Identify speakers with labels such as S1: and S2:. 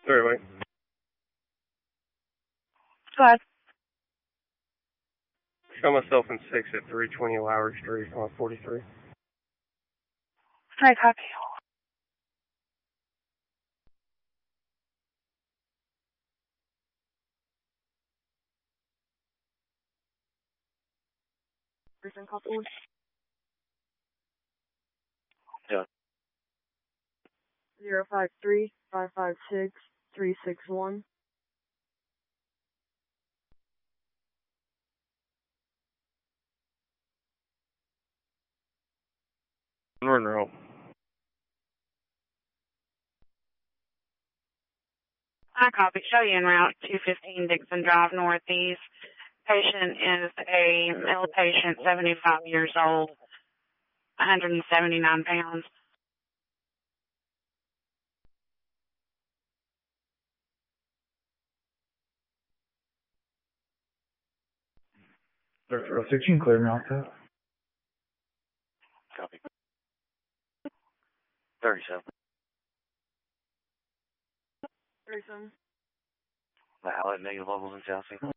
S1: Sorry, wait.
S2: Go ahead.
S1: Show myself in 6 at 320 Lowry Street on 43.
S2: Hi, copy. Person call forward.
S3: Yeah.
S2: 053-556-361.
S1: Monroe.
S2: Hi, copy. Show you en route 215 Dixon Drive Northeast. Patient is a male patient, 75 years old, 179 pounds.
S4: Dr. 16, clear me off that.
S3: Copy. 37.
S2: 37.
S3: The outlet negative levels in Chelsea.